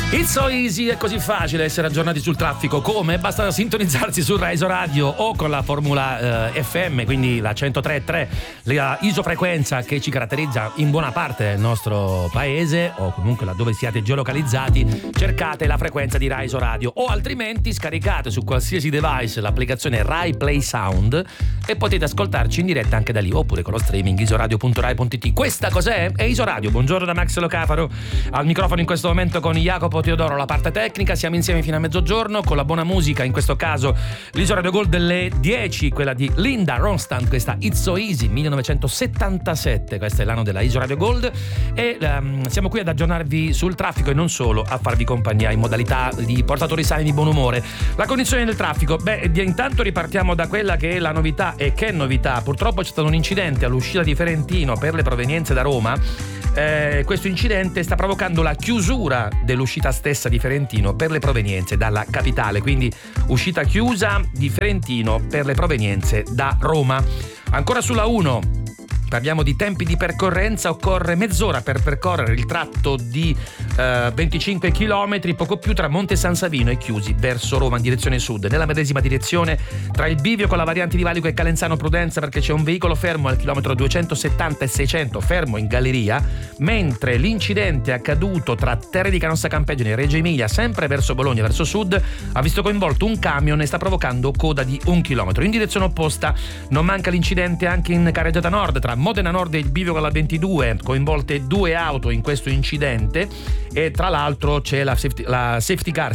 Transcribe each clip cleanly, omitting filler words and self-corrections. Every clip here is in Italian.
It's so easy, è così facile essere aggiornati sul traffico. Come? Basta sintonizzarsi su Rai Radio o con la formula FM, quindi la 103.3, la isofrequenza che ci caratterizza in buona parte del nostro paese, o comunque laddove siate geolocalizzati, cercate la frequenza di Rai Radio, o altrimenti scaricate su qualsiasi device l'applicazione Rai Play Sound e potete ascoltarci in diretta anche da lì, oppure con lo streaming isoradio.rai.it. Questa cos'è? È Isoradio. Buongiorno da Max Locafaro al microfono in questo momento con Jacopo Teodoro, la parte tecnica. Siamo insieme fino a mezzogiorno con la buona musica, in questo caso l'Isoradio Gold delle 10, quella di Linda Ronstadt, questa It's So Easy 1977, questo è l'anno della Isoradio Gold, e siamo qui ad aggiornarvi sul traffico e non solo, a farvi compagnia in modalità di portatori sani di buon umore. La condizione del traffico, intanto ripartiamo da quella che è la novità. E che novità? Purtroppo c'è stato un incidente all'uscita di Ferentino per le provenienze da Roma. Questo incidente sta provocando la chiusura dell'uscita stessa di Ferentino per le provenienze dalla capitale, quindi uscita chiusa di Ferentino per le provenienze da Roma. Ancora sulla 1 parliamo di tempi di percorrenza, occorre mezz'ora per percorrere il tratto di 25 km, poco più, tra Monte San Savino e Chiusi verso Roma in direzione sud. Nella medesima direzione tra il bivio con la variante di Valico e Calenzano Prudenza, perché c'è un veicolo fermo al chilometro 270 e 600, fermo in galleria, mentre l'incidente accaduto tra Terre di Canossa Campeggio e Reggio Emilia, sempre verso Bologna verso sud, ha visto coinvolto un camion e sta provocando coda di 1 chilometro. In direzione opposta non manca l'incidente anche in carreggiata nord tra Modena Nord e il bivio con la 22, coinvolte 2 auto in questo incidente, e tra l'altro c'è la safety car,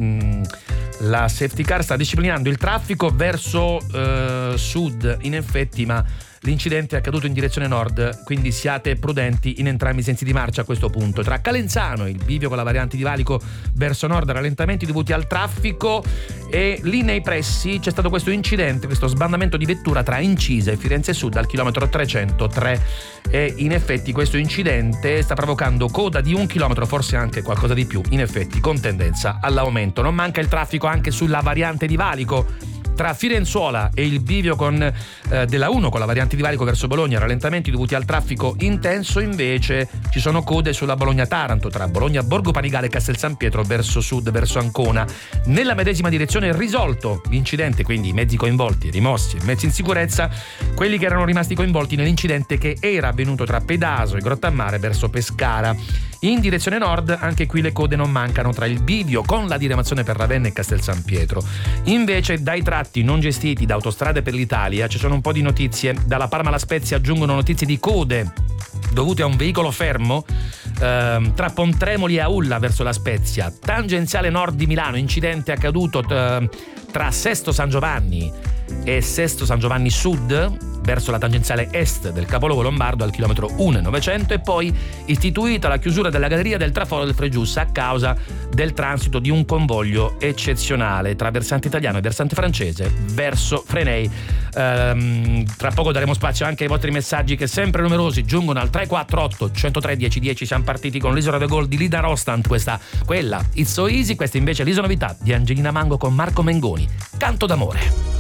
la safety car sta disciplinando il traffico verso sud, in effetti, ma l'incidente è accaduto in direzione nord, quindi siate prudenti in entrambi i sensi di marcia a questo punto. Tra Calenzano e il bivio con la variante di Valico verso nord, rallentamenti dovuti al traffico, e lì nei pressi c'è stato questo incidente, questo sbandamento di vettura tra Incisa e Firenze Sud al chilometro 303, e in effetti questo incidente sta provocando coda di 1 chilometro, forse anche qualcosa di più, in effetti con tendenza all'aumento. Non manca il traffico anche sulla variante di Valico tra Firenzuola e il bivio della 1 con la variante di Valico verso Bologna, rallentamenti dovuti al traffico intenso. Invece ci sono code sulla Bologna-Taranto tra Bologna Borgo Panigale e Castel San Pietro verso sud, verso Ancona. Nella medesima direzione risolto l'incidente, quindi i mezzi coinvolti rimossi, mezzi in sicurezza, quelli che erano rimasti coinvolti nell'incidente che era avvenuto tra Pedaso e Grottammare verso Pescara. In direzione nord anche qui le code non mancano tra il bivio con la diramazione per Ravenna e Castel San Pietro. Invece dai tratti non gestiti da Autostrade per l'Italia ci sono un po' di notizie. Dalla Parma alla Spezia giungono notizie di code dovute a un veicolo fermo tra Pontremoli e Aulla verso la Spezia. Tangenziale nord di Milano, incidente accaduto tra Sesto San Giovanni e Sesto San Giovanni Sud verso la tangenziale est del capoluogo lombardo al chilometro 1,900, e poi istituita la chiusura della galleria del traforo del Fregiussa a causa del transito di un convoglio eccezionale tra versante italiano e versante francese verso Frenei. Tra poco daremo spazio anche ai vostri messaggi, che sempre numerosi giungono al 348 103 1010. Siamo partiti con l'Isoradio Gold di Linda Ronstadt, quella It's So Easy. Questa invece è l'Isonovità di Angelina Mango con Marco Mengoni, Canto d'amore.